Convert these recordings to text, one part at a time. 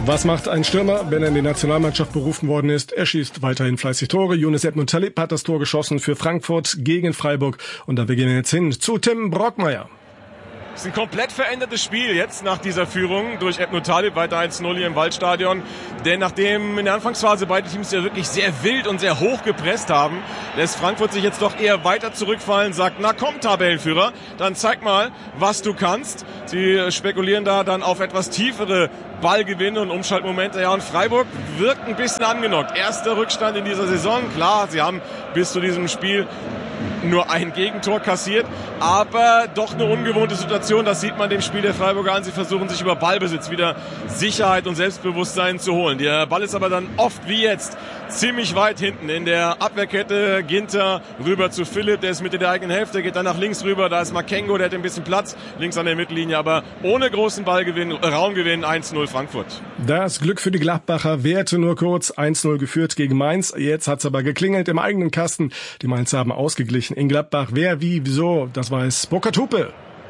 Was macht ein Stürmer, wenn er in die Nationalmannschaft berufen worden ist? Er schießt weiterhin fleißig Tore. Younes Ebn-Taleb hat das Tor geschossen für Frankfurt gegen Freiburg. Und da wir gehen jetzt hin zu Tim Brockmeier. Es ist ein komplett verändertes Spiel jetzt nach dieser Führung durch Ebn-Taleb, weiter 1-0 hier im Waldstadion. Denn nachdem in der Anfangsphase beide Teams ja wirklich sehr wild und sehr hoch gepresst haben, lässt Frankfurt sich jetzt doch eher weiter zurückfallen, sagt, na komm Tabellenführer, dann zeig mal, was du kannst. Sie spekulieren da dann auf etwas tiefere Ballgewinne und Umschaltmomente. Ja, und Freiburg wirkt ein bisschen angenockt. Erster Rückstand in dieser Saison. Klar, sie haben bis zu diesem Spiel nur ein Gegentor kassiert, aber doch eine ungewohnte Situation. Das sieht man dem Spiel der Freiburger an. Sie versuchen sich über Ballbesitz wieder Sicherheit und Selbstbewusstsein zu holen. Der Ball ist aber dann oft wie jetzt ziemlich weit hinten in der Abwehrkette. Ginter rüber zu Philipp, der ist Mitte der eigenen Hälfte, geht dann nach links rüber. Da ist Makengo, der hat ein bisschen Platz links an der Mittellinie, aber ohne großen Ballgewinn, Raumgewinn. 1-0 Frankfurt. Das Glück für die Gladbacher währte nur kurz. 1-0 geführt gegen Mainz. Jetzt hat's aber geklingelt im eigenen Kasten. Die Mainzer haben ausgeglichen in Gladbach. Wer, wie, wieso, das weiß Burkhard Hupe.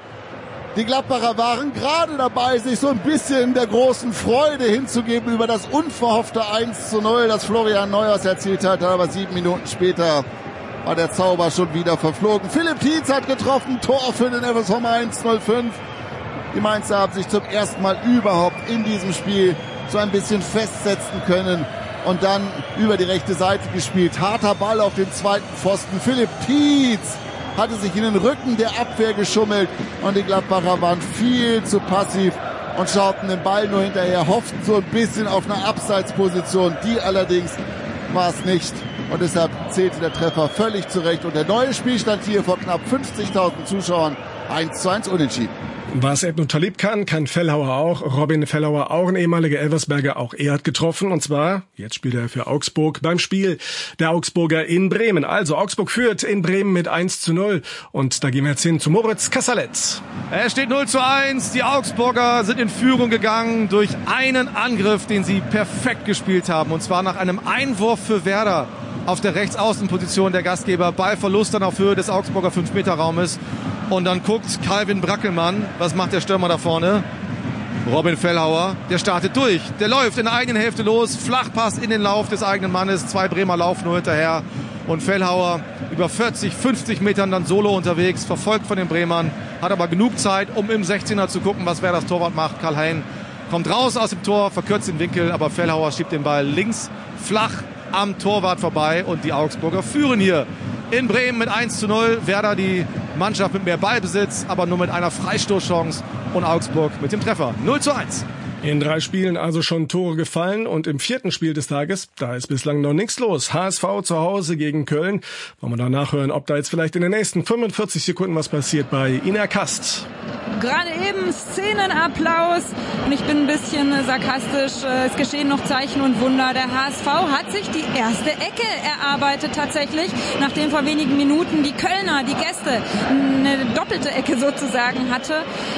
Die Gladbacher waren gerade dabei, sich so ein bisschen der großen Freude hinzugeben über das unverhoffte 1-0, das Florian Neuhaus erzielt hat. Aber 7 Minuten später war der Zauber schon wieder verflogen. Philipp Tietz hat getroffen, Tor für den FSV Mainz 05. Die Mainzer haben sich zum ersten Mal überhaupt in diesem Spiel so ein bisschen festsetzen können und dann über die rechte Seite gespielt. Harter Ball auf den zweiten Pfosten. Philipp Tietz hatte sich in den Rücken der Abwehr geschummelt und die Gladbacher waren viel zu passiv und schauten den Ball nur hinterher, hofften so ein bisschen auf eine Abseitsposition. Die allerdings war es nicht und deshalb zählte der Treffer völlig zurecht. Und der neue Spielstand hier vor knapp 50.000 Zuschauern 1:1 unentschieden. Was Ebn-Taleb kann Fellhauer auch. Robin Fellhauer, auch ein ehemaliger Elversberger, auch er hat getroffen. Und zwar, jetzt spielt er für Augsburg beim Spiel der Augsburger in Bremen. Also Augsburg führt in Bremen mit 1:0. Und da gehen wir jetzt hin zu Moritz Kassaletz. Es steht 0:1. Die Augsburger sind in Führung gegangen durch einen Angriff, den sie perfekt gespielt haben. Und zwar nach einem Einwurf für Werder auf der Rechtsaußenposition der Gastgeber. Ballverlust dann auf Höhe des Augsburger 5-Meter-Raumes. Und dann guckt Calvin Brackelmann, was macht der Stürmer da vorne? Robin Fellhauer, der startet durch. Der läuft in der eigenen Hälfte los, Flachpass in den Lauf des eigenen Mannes. 2 Bremer laufen nur hinterher. Und Fellhauer über 40, 50 Metern dann solo unterwegs, verfolgt von den Bremern. Hat aber genug Zeit, um im 16er zu gucken, was das Torwart macht. Karl-Hein kommt raus aus dem Tor, verkürzt den Winkel, aber Fellhauer schiebt den Ball links flach am Torwart vorbei. Und die Augsburger führen hier in Bremen mit 1:0. Werder die Mannschaft mit mehr Ballbesitz, aber nur mit einer Freistoßchance und Augsburg mit dem Treffer. 0:1. In 3 Spielen also schon Tore gefallen und im 4. Spiel des Tages, da ist bislang noch nichts los. HSV zu Hause gegen Köln. Wollen wir da nachhören, ob da jetzt vielleicht in den nächsten 45 Sekunden was passiert bei Ina Kast. Gerade eben Szenenapplaus und ich bin ein bisschen sarkastisch. Es geschehen noch Zeichen und Wunder. Der HSV hat sich die erste Ecke erarbeitet tatsächlich, nachdem vor wenigen Minuten die Kölner, die Gäste, eine doppelte Ecke sozusagen hatte.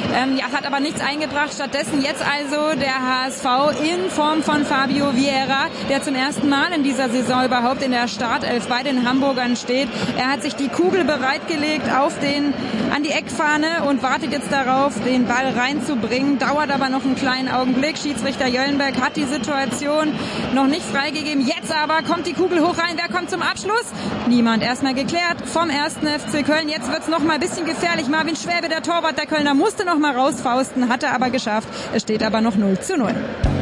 Hat aber nichts eingebracht. Stattdessen jetzt also der HSV in Form von Fabio Vieira, der zum ersten Mal in dieser Saison überhaupt in der Startelf bei den Hamburgern steht. Er hat sich die Kugel bereitgelegt an die Eckfahne und wartet jetzt darauf, den Ball reinzubringen. Dauert aber noch einen kleinen Augenblick. Schiedsrichter Jöllenberg hat die Situation noch nicht freigegeben. Jetzt aber kommt die Kugel hoch rein. Wer kommt zum Abschluss? Niemand. Erstmal geklärt vom 1. FC Köln. Jetzt wird's noch mal ein bisschen gefährlich. Marvin Schwäbe, der Torwart der Kölner, musste noch mal rausfausten, hat er aber geschafft. Es steht aber noch 0:0.